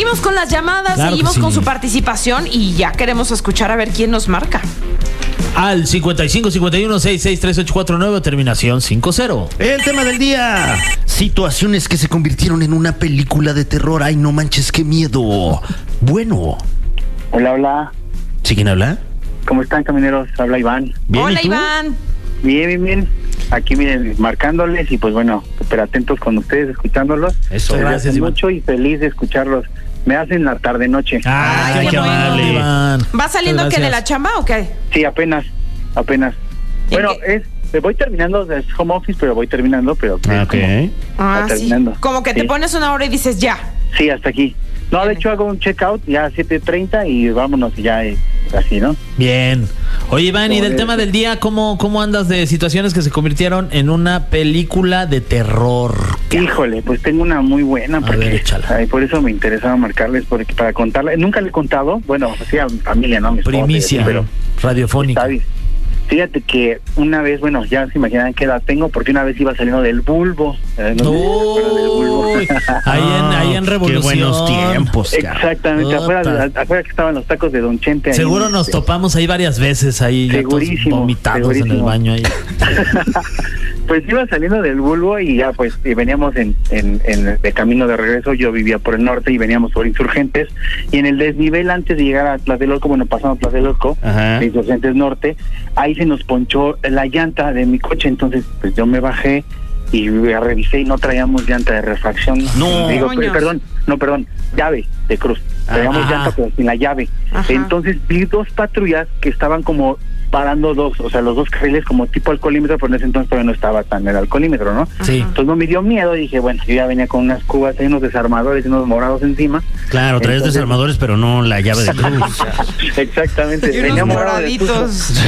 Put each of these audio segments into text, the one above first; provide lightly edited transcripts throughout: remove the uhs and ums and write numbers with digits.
Seguimos con las llamadas, claro, seguimos sí, con su participación y ya queremos escuchar a ver quién nos marca. Al 55 51 66 3849, terminación 50. El tema del día: situaciones que se convirtieron en una película de terror. Ay, no manches, qué miedo. Bueno. Hola, hola. ¿Sí, quién habla? ¿Cómo están, camineros? Habla Iván. Bien, Hola, ¿y tú? Iván. Bien. Aquí, miren, marcándoles y pues bueno, súper atentos con ustedes, escuchándolos. Eso, Les gracias, agradezco Iván. mucho y feliz de escucharlos. Me hacen la tarde-noche. Ay, qué bueno. amable, Iván. ¿Va saliendo Muchas que de la gracias. chamba o qué? Sí, apenas. ¿Y Bueno, qué? voy terminando, es home office, pero voy terminando, pero... Ah, ok. Ah, sí. terminando. Como que te Sí. pones una hora y dices ya. Sí, hasta aquí. No, de hecho hago un checkout ya a 7:30 y vámonos ya así, ¿no? Bien. Oye, Iván, y del Sobre tema eso. del día, ¿cómo andas de situaciones que se convirtieron en una película de terror? Híjole, pues tengo una muy buena, porque ver, échala. ay, por eso me interesaba marcarles, porque para contarle, nunca le he contado, bueno, así a mi familia, ¿no? Mi esposa, Primicia pero radiofónica. está bien. Fíjate que una vez, bueno, ya se imaginan qué edad tengo, porque una vez iba saliendo del bulbo. No sé si se acuerdan del bulbo. Uy, ahí en Revolución. Qué buenos tiempos, cara. Exactamente, afuera que estaban los tacos de Don Chente. ahí Seguro en nos topamos ahí varias veces, ahí ya todos Segurísimo, vomitados en el segurísimo. baño ahí. Pues iba saliendo del bulbo y ya pues y veníamos de camino de regreso. Yo vivía por el norte y veníamos por Insurgentes, y en el desnivel antes de llegar a Tlatelolco, bueno, pasando Tlatelolco, Ajá. de Insurgentes Norte, ahí se nos ponchó la llanta de mi coche. Entonces pues yo me bajé y revisé y no traíamos llanta de refacción. No. Coños. Perdón, llave de cruz. Traíamos Ajá. llanta pero sin la llave. Ajá. Entonces vi dos patrullas que estaban como parando o sea, los dos carriles como tipo alcoholímetro, pero en ese entonces todavía no estaba tan el alcoholímetro, ¿no? Sí, Entonces no me dio miedo y dije, bueno, yo ya venía con unas cubas, hay unos desarmadores y unos morados encima. Claro, traes Entonces- desarmadores, pero no la llave de cruz. Exactamente. Y venía unos morado de cruz. moraditos.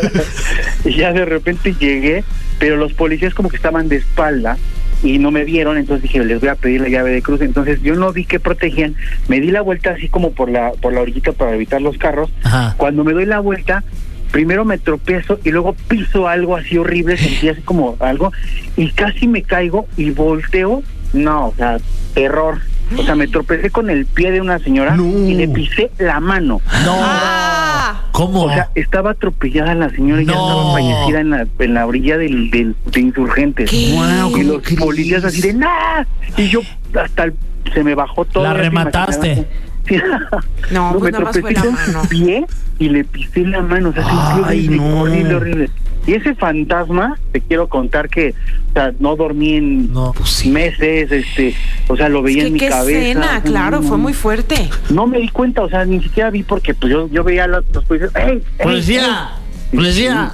Y ya de repente llegué, pero los policías como que estaban de espalda y no me vieron, entonces dije, les voy a pedir la llave de cruz. Entonces yo no vi que protegían, me di la vuelta así como por la orillita para evitar los carros. Ajá. Cuando me doy la vuelta, primero me tropiezo y luego piso algo así horrible, sentí así como algo y casi me caigo y volteo. No, o sea, terror. O sea, me tropecé con el pie de una señora No. y le pisé la mano. No. Ah. ¿Cómo? O sea, estaba atropellada la señora y ya No. estaba fallecida en la orilla de Insurgentes. ¿Qué? Guau, Y ¿cómo los crees? policías así de ¡nah! Y yo se me bajó todo. La ya te remataste. imaginarás. Sí. No, pues me nada más fue tropecé la con mano. su pie y le pisé la mano. O sea, sentí Ay, horrible, no. horrible. Y ese fantasma, te quiero contar que, o sea, no dormí en No, pues sí. meses, o sea, lo veía en mi qué cabeza. escena, claro, fue muy fuerte. No me di cuenta, o sea, ni siquiera vi porque pues yo veía a los policías. ¡Ey! ¡Policía! ¡Policía!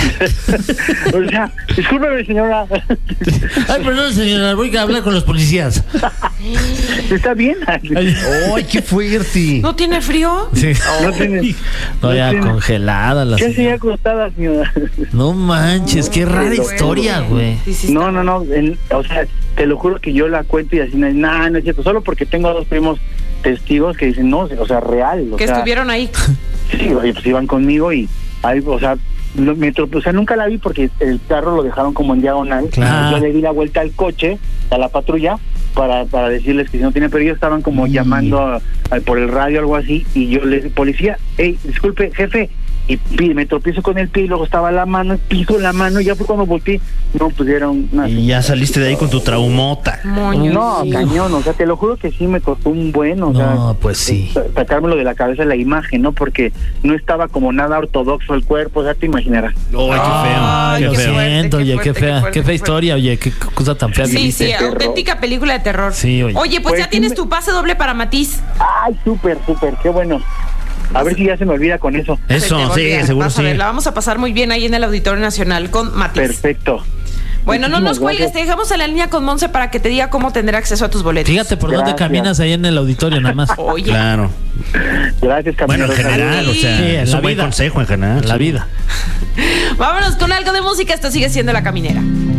O sea, discúlpeme, señora. Ay, perdón, señora, voy a hablar con los policías. ¿Está bien? ¡Ay, qué fuerte! ¿No tiene frío? Sí. No tiene- No, ya no tiene- congelada la ¿Qué hacía señora. acostada, señora? No manches, qué rara Pero historia, güey. Sí, sí, No, está. o sea, te lo juro que yo la cuento y así, no es cierto, solo porque tengo a dos primos testigos que dicen, no, o sea, real. O Que sea, estuvieron ahí. Sí, oye, pues iban conmigo y, ahí, o sea, o sea, nunca la vi porque el carro lo dejaron como en diagonal. Claro. Yo le di la vuelta al coche, a la patrulla, para decirles que si no tiene, pero ellos estaban como llamando por el radio o algo así, y yo les policía, hey, disculpe, jefe, y me tropiezo con el pie y luego estaba la mano, piso la mano, y ya fue cuando volteé, no, pues era una... Y ya saliste de ahí con tu traumota. Moños. No, cañón, o sea, te lo juro que sí me costó un buen, o sea, No, pues sí. sacármelo de la cabeza la imagen, ¿no? Porque no estaba como nada ortodoxo el cuerpo, o sea, te imaginarás. Ay, qué lo feo, qué feo. siento, Qué oye, fuerte, qué fea, qué fuerte, qué fea qué historia, oye, qué cosa tan fea Sí, viviste. sí, terror. auténtica película de terror. Sí, oye. Oye, pues Pues ya sí tienes me- tu pase doble para Matiz. Ay, súper, qué bueno. A ver si ya se me olvida con eso. Se te Eso, va a sí, olvidar. seguro Vas a sí. ver, la vamos a pasar muy bien ahí en el Auditorio Nacional con Matiz. Perfecto. Bueno, no nos Muchísimas cuelgues, te gracias. dejamos en la línea con Monse para que te diga cómo tener acceso a tus boletos. Fíjate por dónde Gracias. caminas ahí en el auditorio nada más. Oye, Claro. Gracias, Bueno, en camineros. general, o sea, Sí, en es la un buen vida. consejo en general. En la sí. vida. vámonos con algo de música. Esto sigue siendo La Caminera.